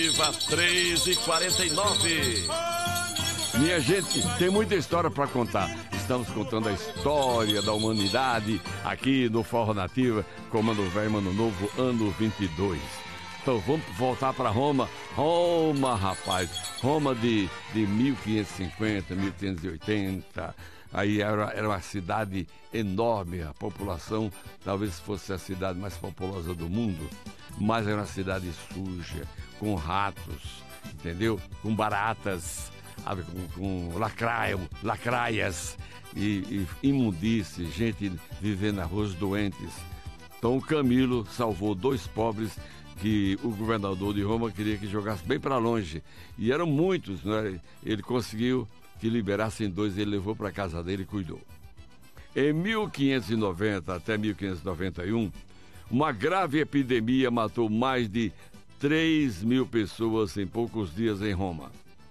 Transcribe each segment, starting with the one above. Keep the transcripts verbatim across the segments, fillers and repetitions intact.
três e quarenta e nove. Minha gente, tem muita história para contar. Estamos contando a história da humanidade aqui no Forró Nativa, Comando Velho, Ano Novo, ano vinte e dois. Então vamos voltar para Roma. Roma, rapaz. Roma de, de mil quinhentos e cinquenta, mil quinhentos e oitenta. Aí era, era uma cidade enorme. A população talvez fosse a cidade mais populosa do mundo. Mas era uma cidade suja, com ratos, entendeu? Com baratas, com, com lacraia, lacraias e, e imundície, gente vivendo na rua, doentes. Então o Camilo salvou dois pobres que o governador de Roma queria que jogasse bem para longe. E eram muitos, né? Ele conseguiu que liberassem dois, ele levou para a casa dele e cuidou. Em mil quinhentos e noventa até mil quinhentos e noventa e um, uma grave epidemia matou mais de três mil pessoas em poucos dias em Roma.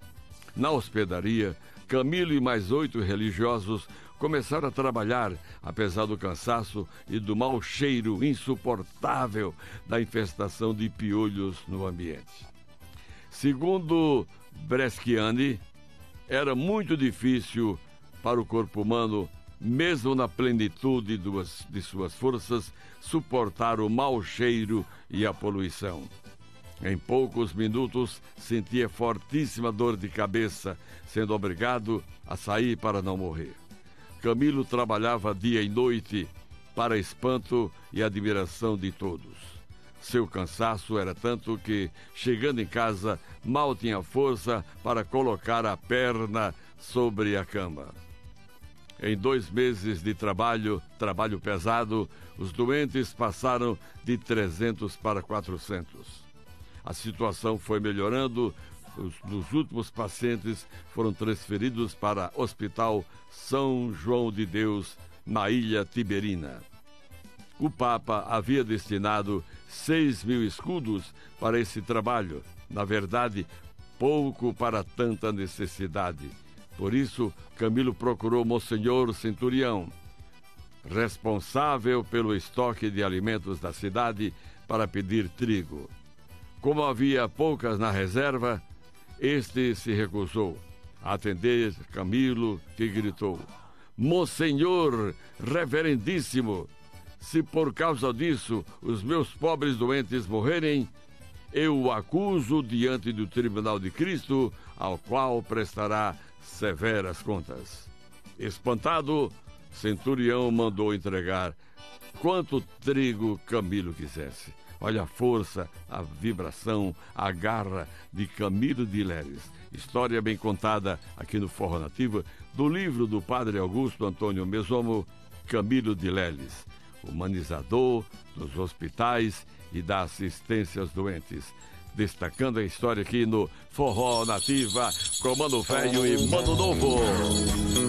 Na hospedaria, Camilo e mais oito religiosos começaram a trabalhar, apesar do cansaço e do mau cheiro insuportável da infestação de piolhos no ambiente. Segundo Bresciani, era muito difícil para o corpo humano, mesmo na plenitude de suas forças, suportar o mau cheiro e a poluição. Em poucos minutos, sentia fortíssima dor de cabeça, sendo obrigado a sair para não morrer. Camilo trabalhava dia e noite, para espanto e admiração de todos. Seu cansaço era tanto que, chegando em casa, mal tinha força para colocar a perna sobre a cama. Em dois meses de trabalho, trabalho pesado, os doentes passaram de trezentos para quatrocentos. A situação foi melhorando. Os, os últimos pacientes foram transferidos para o Hospital São João de Deus, na Ilha Tiberina. O Papa havia destinado seis mil escudos para esse trabalho. Na verdade, pouco para tanta necessidade. Por isso, Camilo procurou Monsenhor Centurião, responsável pelo estoque de alimentos da cidade, para pedir trigo. Como havia poucas na reserva, este se recusou a atender Camilo, que gritou: Monsenhor reverendíssimo, se por causa disso os meus pobres doentes morrerem, eu o acuso diante do tribunal de Cristo, ao qual prestará severas contas. Espantado, Centurião mandou entregar quanto trigo Camilo quisesse. Olha a força, a vibração, a garra de Camilo de Leles. História bem contada aqui no Forró Nativa, do livro do padre Augusto Antônio Mesomo, Camilo de Leles, humanizador dos hospitais e da assistência aos doentes. Destacando a história aqui no Forró Nativa, Comando Velho e Mano Novo.